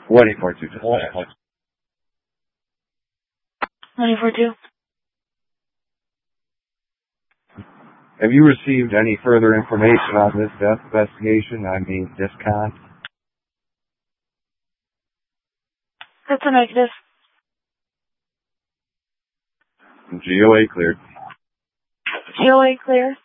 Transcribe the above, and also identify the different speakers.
Speaker 1: 24-2.
Speaker 2: 24-2.
Speaker 1: Have you received any further information on this death investigation? I mean, discount?
Speaker 2: That's a negative.
Speaker 1: GOA cleared.
Speaker 2: GOA clear.